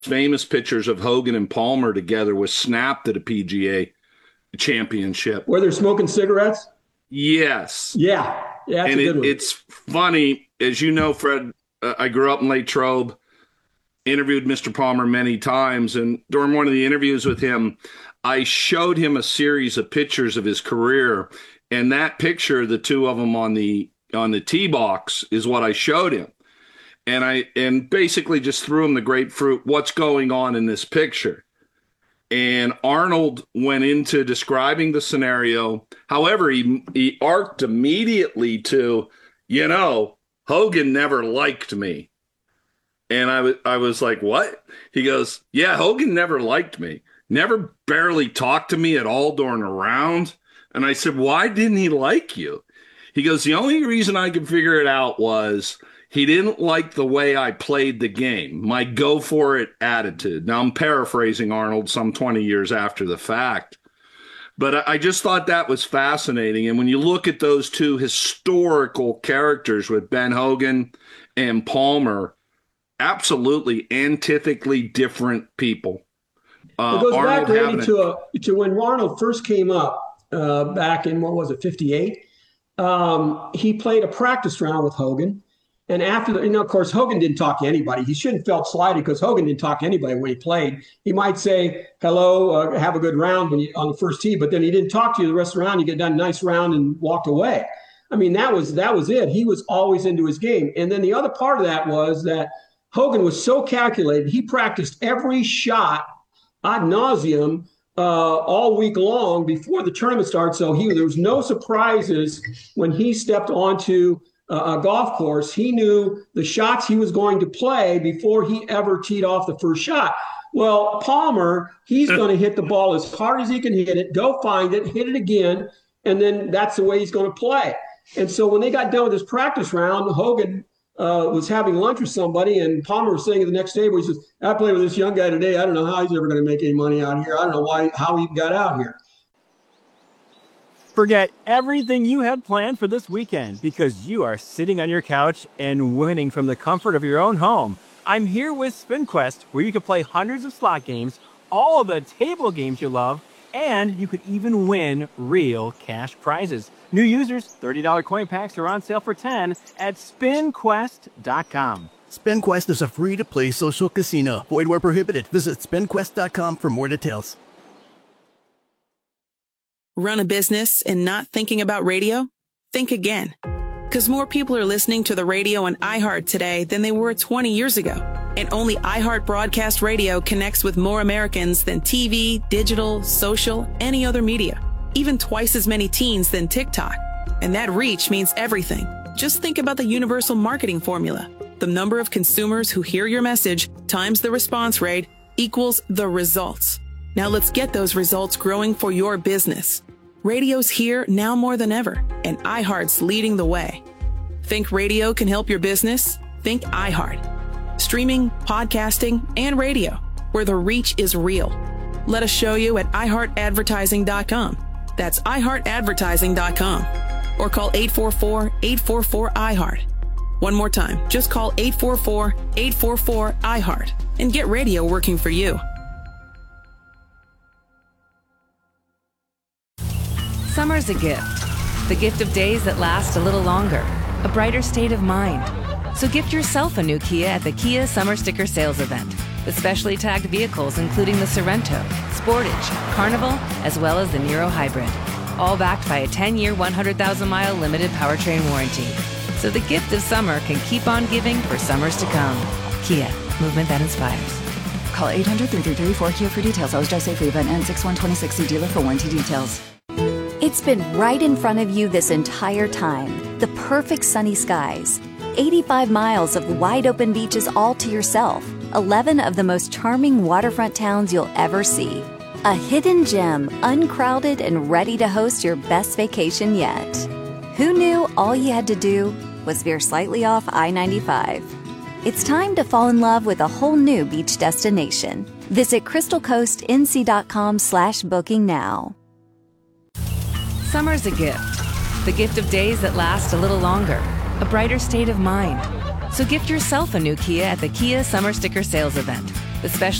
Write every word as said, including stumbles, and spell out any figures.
famous pictures of Hogan and Palmer together was snapped at a P G A championship. Where they're smoking cigarettes? Yes. Yeah. Yeah, that's and a good it, one. It's funny, as you know, Fred, uh, I grew up in Latrobe, interviewed Mister Palmer many times, and during one of the interviews with him, I showed him a series of pictures of his career, and that picture, the two of them on the on the tee box, is what I showed him. And I and basically just threw him the grapefruit, what's going on in this picture? And Arnold went into describing the scenario. However, he, he arced immediately to, you know, Hogan never liked me. And I was, I was like, what? He goes, yeah, Hogan never liked me. Never barely talked to me at all during a round. And I said, why didn't he like you? He goes, the only reason I could figure it out was he didn't like the way I played the game, my go-for-it attitude. Now, I'm paraphrasing Arnold some twenty years after the fact. But I just thought that was fascinating. And when you look at those two historical characters with Ben Hogan and Palmer, absolutely antithically different people. Uh, it goes Arnold back, Randy, to, a, to when Arnold first came up uh, back in, what was it, fifty-eight? Um, he played a practice round with Hogan. And after, the, you know, of course, Hogan didn't talk to anybody. He shouldn't have felt slighted because Hogan didn't talk to anybody when he played. He might say, hello, uh, have a good round when you, on the first tee, but then he didn't talk to you the rest of the round. You get done a nice round and walked away. I mean, that was that was it. He was always into his game. And then the other part of that was that Hogan was so calculated. He practiced every shot ad nauseum uh, all week long before the tournament started. So he there was no surprises when he stepped onto a golf course. He knew the shots he was going to play before he ever teed off the first shot. Well, Palmer, he's going to hit the ball as hard as he can hit it, go find it, hit it again, and then that's the way he's going to play. And so when they got done with this practice round, Hogan uh, was having lunch with somebody, and Palmer was saying at the next table, he says, I played with this young guy today. I don't know how he's ever going to make any money out here. I don't know why how he got out here. Forget everything you had planned for this weekend because you are sitting on your couch and winning from the comfort of your own home. I'm here with SpinQuest, where you can play hundreds of slot games, all of the table games you love, and you could even win real cash prizes. New users, thirty dollars coin packs are on sale for ten dollars at spin quest dot com. SpinQuest is a free-to-play social casino. Void where prohibited. Visit spin quest dot com for more details. Run a business and not thinking about radio? Think again. Because more people are listening to the radio on iHeart today than they were twenty years ago. And only iHeart Broadcast Radio connects with more Americans than T V, digital, social, any other media. Even twice as many teens than TikTok. And that reach means everything. Just think about the universal marketing formula. The number of consumers who hear your message times the response rate equals the results. Now let's get those results growing for your business. Radio's here now more than ever, and iHeart's leading the way. Think radio can help your business? Think iHeart. Streaming, podcasting, and radio, where the reach is real. Let us show you at i heart advertising dot com. That's i heart advertising dot com. Or call eight four four, eight four four, I heart. One more time, just call eight four four, eight four four, I heart and get radio working for you. Summer's a gift. The gift of days that last a little longer. A brighter state of mind. So gift yourself a new Kia at the Kia Summer Sticker Sales Event. With specially tagged vehicles including the Sorrento, Sportage, Carnival, as well as the Niro Hybrid. All backed by a ten-year, one hundred thousand mile limited powertrain warranty. So the gift of summer can keep on giving for summers to come. Kia, movement that inspires. Call eight hundred, three three three, four Kia for details. Always drive safely. Event ends six one twenty-six. See dealer for warranty details. It's been right in front of you this entire time. The perfect sunny skies. eighty-five miles of wide open beaches all to yourself. eleven of the most charming waterfront towns you'll ever see. A hidden gem, uncrowded and ready to host your best vacation yet. Who knew all you had to do was veer slightly off I ninety-five? It's time to fall in love with a whole new beach destination. Visit crystal coast n c dot com slash booking now. Summer's a gift. The gift of days that last a little longer. A brighter state of mind. So gift yourself a new Kia at the Kia Summer Sticker Sales Event. The special